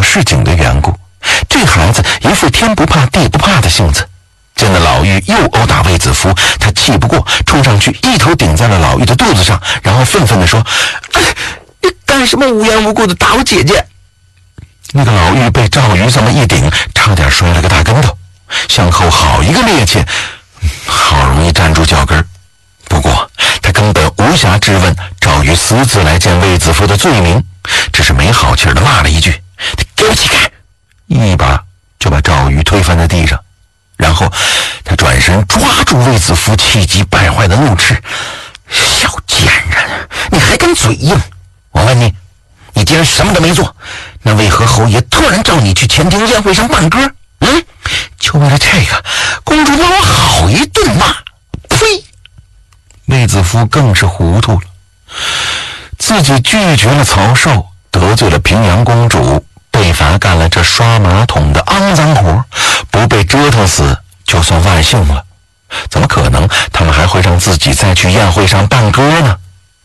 市井的缘故，这孩子一副天不怕地不怕的性子。见到老妪又殴打卫子夫，他气不过，冲上去一头顶在了老妪的肚子上，然后愤愤地说：“你干什么无缘无故的打我姐姐？”那个老妪被赵瑜这么一顶，差点摔了个大跟头，向后好一个趔趄，好容易站住脚跟。不过他根本无暇质问赵瑜私自来见卫子夫的罪名，只是没好气的骂了一句：“给我起开！”一把就把赵瑜推翻在地上。然后他转身抓住卫子夫，气急败坏的怒斥：“小贱人，你还敢嘴硬？我问你，你既然什么都没做，那为何侯爷突然召你去前庭宴会上伴歌？就为了这个，公主把我好一顿骂！呸！”卫子夫更是糊涂了，自己拒绝了曹寿，得罪了平阳公主，被罚干了这刷马桶的肮脏活，不被折腾死就算万幸了。怎么可能他们还会让自己再去宴会上伴歌呢？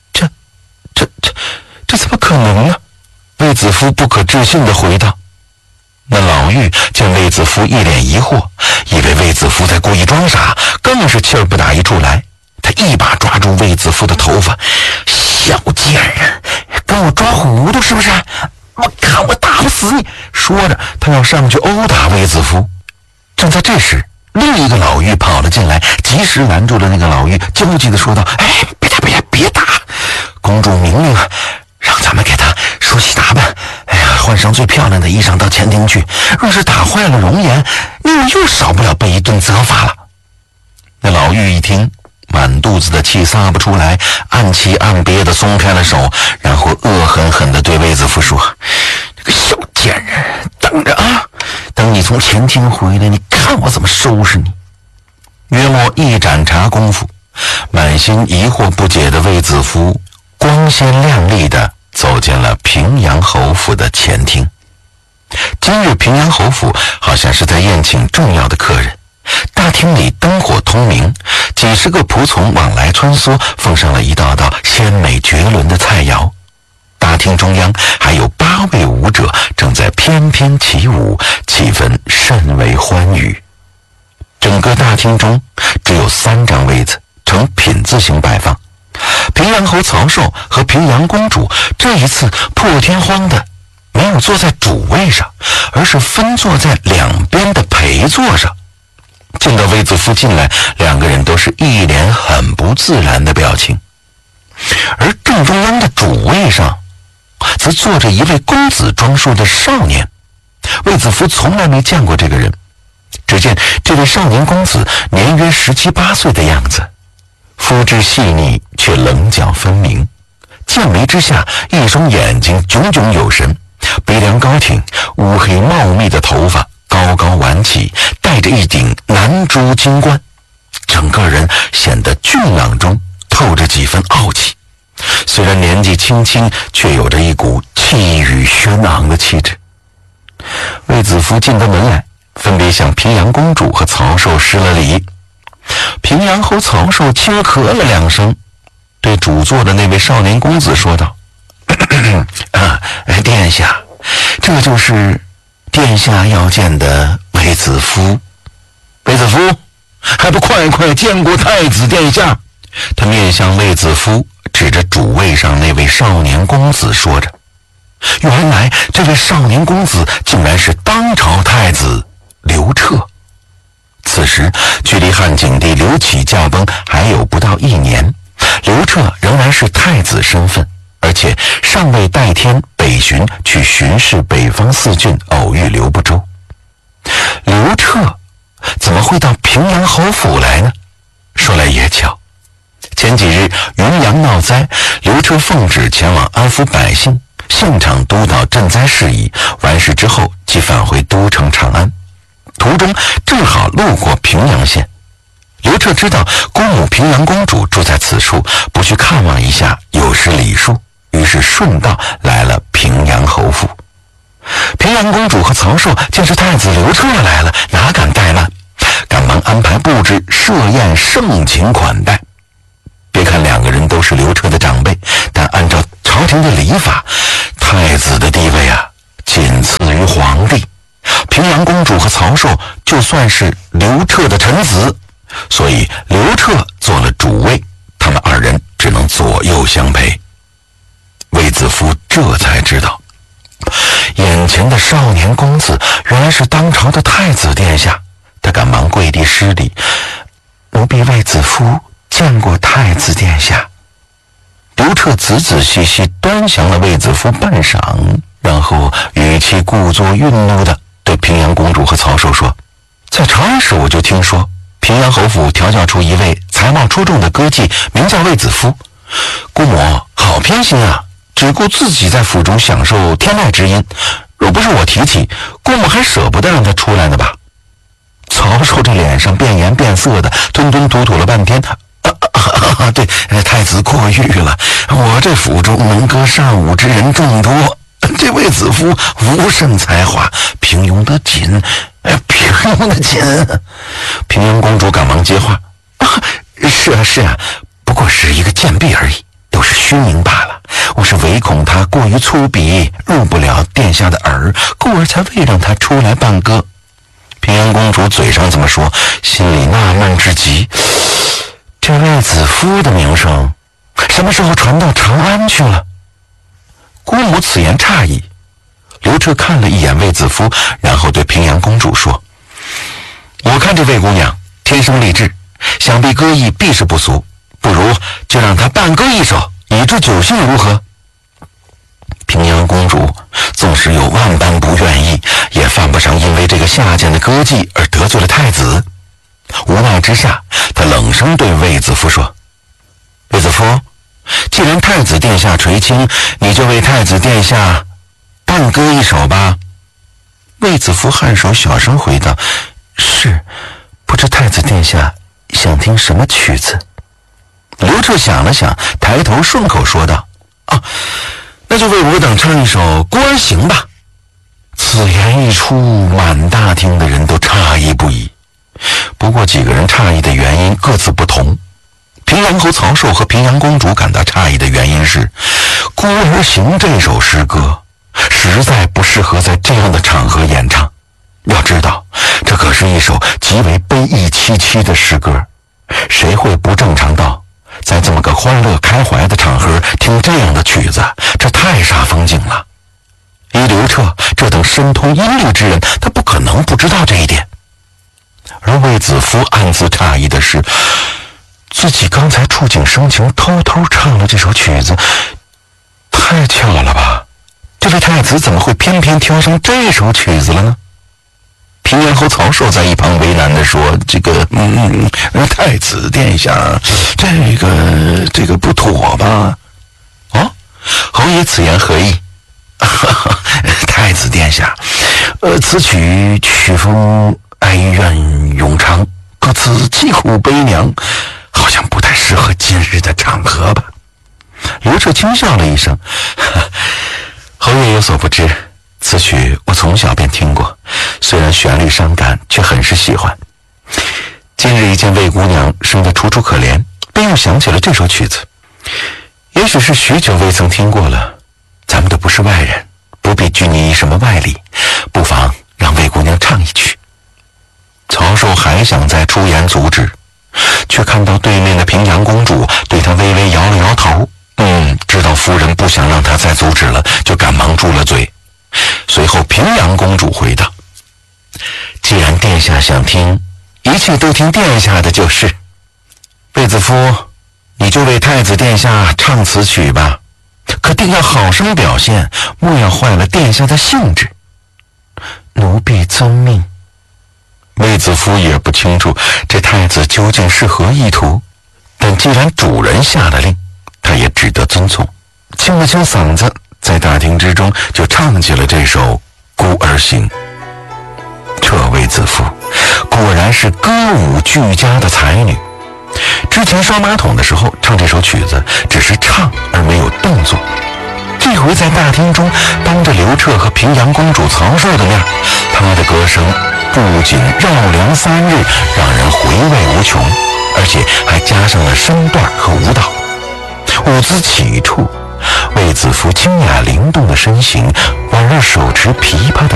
这怎么可能呢？卫子夫不可置信地回道。那老妪见卫子夫一脸疑惑，以为卫子夫在故意装傻，更是气儿不打一处来。他一把抓住卫子夫的头发：“小贱人，跟我装糊涂是不是？我看我打不死你！”说着，他要上去殴打卫子夫。正在这时，另一个老妪跑了进来，及时拦住了那个老妪，焦急地说道：“别打！公主明令啊，让咱们给她梳洗打扮，换上最漂亮的衣裳到前庭去。若是打坏了容颜，你们又少不了被一顿责罚了。”那老妪一听，满肚子的气撒不出来，暗气暗憋的松开了手，然后恶狠狠地对卫子夫说：“这个小贱人，等着啊！等你从前庭回来，你看我怎么收拾你！”约莫一盏茶功夫，满心疑惑不解的卫子夫光鲜亮丽地走进了平阳侯府的前厅。今日平阳侯府好像是在宴请重要的客人，大厅里灯火通明，几十个仆从往来穿梭，奉上了一道道鲜美绝伦的菜肴。大厅中央还有8位舞者正在翩翩起舞，气氛甚为欢愉。整个大厅中只有3张位子呈品字形摆放，平阳侯曹寿和平阳公主这一次破天荒的没有坐在主位上，而是分坐在两边的陪座上。见到卫子夫进来，两个人都是一脸很不自然的表情。而正中央的主位上则坐着一位公子装束的少年，卫子夫从来没见过这个人。只见这位少年公子年约17、18岁的样子，肤质细腻却棱角分明，剑眉之下一双眼睛炯炯有神，鼻梁高挺，乌黑茂密的头发高高挽起，戴着一顶南珠金冠，整个人显得俊朗中透着几分傲气。虽然年纪轻轻，却有着一股气宇轩昂的气质。卫子夫进得门来，分别向平阳公主和曹寿施了礼。平阳侯曹寿轻咳了2声，对主座的那位少年公子说道：“殿下，这就是殿下要见的卫子夫。卫子夫，还不快快见过太子殿下！”他面向卫子夫，指着主位上那位少年公子说着。原来这位少年公子竟然是当朝太子刘彻。此时距离汉景帝刘启驾崩还有不到1年，刘彻仍然是太子身份，而且尚未代天北巡去巡视北方4郡，偶遇刘不周。刘彻怎么会到平阳侯府来呢？说来也巧，前几日云阳闹灾，刘彻奉旨前往安抚百姓，现场督导赈灾事宜，完事之后即返回都城长安。途中正好路过平阳县，刘彻知道姑母平阳公主住在此处，不去看望一下有失礼数，于是顺道来了平阳侯府。平阳公主和曹寿见是太子刘彻来了，哪敢怠慢，赶忙安排布置设宴，盛情款待。别看2个人都是刘彻的长辈，但按照朝廷的礼法，太子的地位仅次于阳公主和曹寿就算是刘彻的臣子，所以刘彻做了主位，他们二人只能左右相陪。卫子夫这才知道，眼前的少年公子原来是当朝的太子殿下，他赶忙跪地施礼：“奴婢卫子夫见过太子殿下。”刘彻仔仔细细端详了卫子夫半晌，然后语气故作愠怒地对平阳公主和曹寿说：“在长安时我就听说平阳侯府调教出一位才貌出众的歌妓，名叫卫子夫。姑母好偏心啊，只顾自己在府中享受天籁之音，若不是我提起，姑母还舍不得让他出来呢吧？”曹寿这脸上变颜变色的，吞吞吐吐了半天。对，太子过誉了，我这府中能歌善舞之人众多，这卫子夫无甚才华，平庸得紧，平庸得紧。平阳公主赶忙接话：“是啊，不过是一个贱婢而已，都是虚名罢了。我是唯恐她过于粗鄙，入不了殿下的耳，故而才未让她出来伴歌。”平阳公主嘴上这么说，心里纳闷至极。这卫子夫的名声什么时候传到长安去了？姑母此言诧异。刘彻看了一眼卫子夫，然后对平阳公主说：“我看这位姑娘天生丽质，想必歌艺必是不俗，不如就让她伴歌一首，以助酒兴，如何？”平阳公主纵使有万般不愿意，也犯不上因为这个下贱的歌妓而得罪了太子。无奈之下，他冷声对卫子夫说：“卫子夫，既然太子殿下垂青，你就为太子殿下伴歌一首吧。”卫子夫颔首小声回道：“是，不知太子殿下想听什么曲子？”刘彻想了想，抬头顺口说道：“那就为我等唱一首《孤儿行》吧。”此言一出，满大厅的人都诧异不已。不过几个人诧异的原因各自不同。平阳侯曹寿和平阳公主感到诧异的原因是，《孤儿行》这首诗歌实在不适合在这样的场合演唱。要知道，这可是一首极为悲意凄凄的诗歌，谁会不正常到在这么个欢乐开怀的场合听这样的曲子？这太煞风景了。依刘彻这等深通音律之人，他不可能不知道这一点。而卫子夫暗自诧异的是，自己刚才触景生情，偷偷唱了这首曲子，太巧了吧？这位太子怎么会偏偏挑上这首曲子了呢？平阳侯曹寿在一旁为难地说：“太子殿下，这个不妥吧？”“哦，侯爷此言何意？”“太子殿下，此曲曲风哀怨冗长，歌词凄苦悲凉，好像不太适合今日的场合吧。”刘彻轻笑了一声：“侯爷有所不知，此曲我从小便听过，虽然旋律伤感，却很是喜欢。今日一见魏姑娘生得楚楚可怜，便又想起了这首曲子。也许是许久未曾听过了，咱们都不是外人，不必拘泥于什么外力，不妨让魏姑娘唱一曲。”曹寿还想再出言阻止，却看到对面的平阳公主对他微微摇了摇头，知道夫人不想让他再阻止了，就赶忙住了嘴。随后平阳公主回道：“既然殿下想听，一切都听殿下的就是。卫子夫，你就为太子殿下唱此曲吧，可定要好生表现，莫要坏了殿下的兴致。”“奴婢遵命。”卫子夫也不清楚这太子究竟是何意图，但既然主人下了令，他也只得遵从。清了清嗓子，在大厅之中就唱起了这首《孤儿行》。这卫子夫果然是歌舞俱佳的才女。之前刷马桶的时候唱这首曲子，只是唱而没有动作。这回在大厅中当着刘彻和平阳公主曹寿的面，她的歌声不仅绕梁3日，让人回味无穷，而且还加上了身段和舞蹈。舞姿起处，卫子夫清雅灵动的身形，宛若手持琵琶的